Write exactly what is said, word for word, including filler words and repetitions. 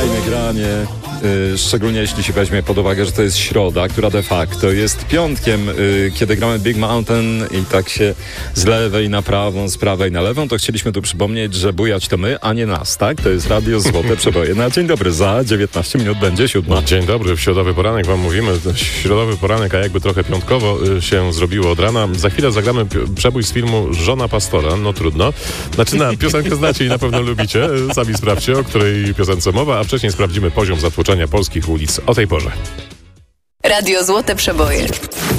fajne granie, yy, szczególnie jeśli się weźmie pod uwagę, że to jest środa, która de facto jest piątkiem, yy, kiedy gramy Big Mountain i tak się z lewej na prawą, z prawej na lewą, to chcieliśmy tu przypomnieć, że bujać to my, a nie nas, tak? To jest Radio Złote Przeboje. Na dzień dobry, za dziewiętnaście minut będzie siódma. Dzień dobry, w środowy poranek wam mówimy. Środowy poranek, a jakby trochę piątkowo y, się zrobiło od rana. Za chwilę zagramy pi- przebój z filmu Żona pastora, no trudno. Znaczy na piosenkę znacie i na pewno lubicie. Sami sprawdźcie, o której piosence mowa, a wcześniej sprawdzimy poziom zatłoczenia polskich ulic o tej porze. Radio Złote Przeboje.